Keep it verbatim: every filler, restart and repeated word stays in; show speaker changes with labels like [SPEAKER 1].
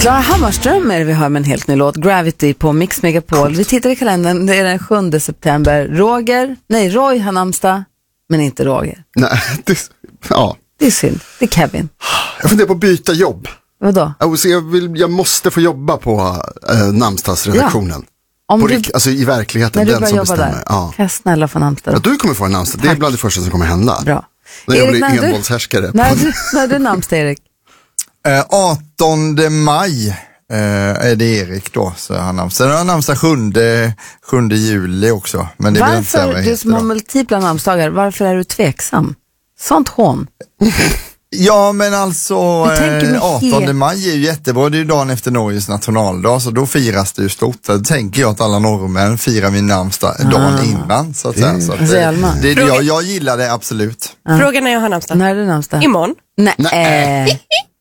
[SPEAKER 1] Klara Hammarström är det vi hör med en helt ny låt, Gravity på Mix Megapol. Vi tittar i kalendern, det är den sjunde september. Roger, nej Roy har namnsdag, men inte Roger.
[SPEAKER 2] Nej, det, ja.
[SPEAKER 1] Det är synd, det är Kevin.
[SPEAKER 2] Jag funderar på att byta jobb.
[SPEAKER 1] Vadå?
[SPEAKER 2] Alltså, jag, vill, jag måste få jobba på äh, namnsdagsredaktionen.
[SPEAKER 1] Ja. Om
[SPEAKER 2] på
[SPEAKER 1] du,
[SPEAKER 2] rik, alltså i verkligheten,
[SPEAKER 1] när du
[SPEAKER 2] den
[SPEAKER 1] börjar
[SPEAKER 2] som
[SPEAKER 1] jobba
[SPEAKER 2] bestämmer.
[SPEAKER 1] där,
[SPEAKER 2] Ja.
[SPEAKER 1] kan jag snälla få namnsdag?
[SPEAKER 2] Ja, du kommer få en namnsdag, det är bland det första som kommer hända.
[SPEAKER 1] Bra.
[SPEAKER 2] När jag
[SPEAKER 1] Erik,
[SPEAKER 2] blir
[SPEAKER 1] när du-
[SPEAKER 2] envåldshärskare.
[SPEAKER 1] När du, när du namnsdag, Erik?
[SPEAKER 3] Eh, artonde maj eh, är det Erik då, så han namnsdag. Sen har han namnsdag sjunde juli också. Men det vill jag inte säga vad
[SPEAKER 1] Varför,
[SPEAKER 3] det
[SPEAKER 1] du som
[SPEAKER 3] heter
[SPEAKER 1] har
[SPEAKER 3] då.
[SPEAKER 1] multipla namnsdagar, varför är du tveksam? Sånt hån.
[SPEAKER 3] Ja, men alltså
[SPEAKER 1] Jag tänker mig
[SPEAKER 3] eh, artonde
[SPEAKER 1] helt-
[SPEAKER 3] maj är ju jättebra. Det är ju dagen efter Norges nationaldag, så då firas det ju stort. Då tänker jag att alla norrmän firar min namnsdag dagen innan, så att säga. Så att,
[SPEAKER 1] Alltså,
[SPEAKER 3] eh,
[SPEAKER 1] Hjalmar.
[SPEAKER 3] det, jag, jag gillar det absolut.
[SPEAKER 4] Frågan är jag har namnsdag.
[SPEAKER 1] När är du namnsdag?
[SPEAKER 4] Imorgon.
[SPEAKER 1] Nej.
[SPEAKER 2] Nej.
[SPEAKER 1] Eh,